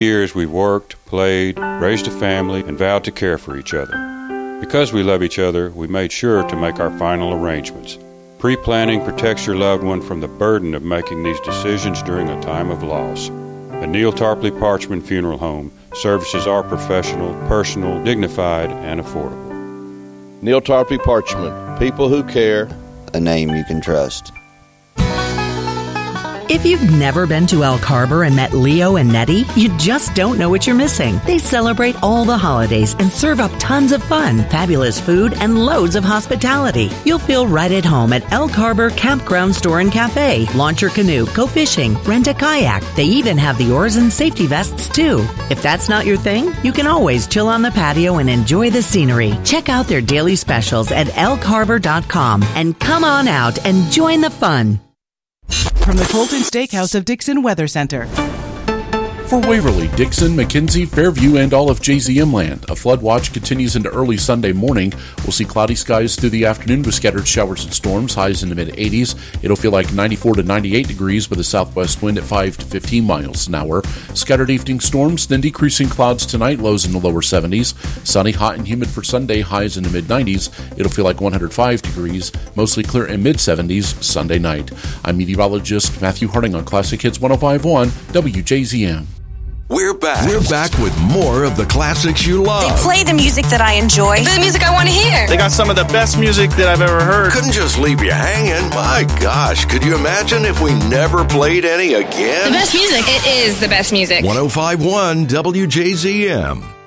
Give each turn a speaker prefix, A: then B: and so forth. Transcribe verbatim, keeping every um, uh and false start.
A: Years we've worked, played, raised a family, and vowed to care for each other. Because we love each other, we made sure to make our final arrangements. Pre-planning protects your loved one from the burden of making these decisions during a time of loss. The Neil Tarpley Parchman Funeral Home services are professional, personal, dignified, and affordable.
B: Neil Tarpley Parchman, people who care.
C: A name you can trust.
D: If you've never been to Elk Harbor and met Leo and Nettie, you just don't know what you're missing. They celebrate all the holidays and serve up tons of fun, fabulous food, and loads of hospitality. You'll feel right at home at Elk Harbor Campground Store and Cafe. Launch your canoe, go fishing, rent a kayak. They even have the oars and safety vests, too. If that's not your thing, you can always chill on the patio and enjoy the scenery. Check out their daily specials at elk harbor dot com and come on out and join the fun.
E: From the Colton Steakhouse of Dixon Weather Center.
F: For Waverly, Dixon, McKenzie, Fairview, and all of J Z M land, a flood watch continues into early Sunday morning. We'll see cloudy skies through the afternoon with scattered showers and storms, highs in the mid-eighties. It'll feel like ninety-four to ninety-eight degrees with a southwest wind at five to fifteen miles an hour. Scattered evening storms, then decreasing clouds tonight, lows in the lower seventies. Sunny, hot, and humid for Sunday, highs in the mid-nineties. It'll feel like one hundred five degrees, mostly clear in mid-seventies Sunday night. I'm meteorologist Matthew Harding on Classic Hits one oh five point one W J Z M.
G: We're back. We're back with more of the classics you love.
H: They play the music that I enjoy. The music I want to hear.
I: They got some of the best music that I've ever heard.
G: Couldn't just leave you hanging. My gosh, could you imagine if we never played any again?
H: The best music. It is the best music.
G: one oh five point one W J Z M.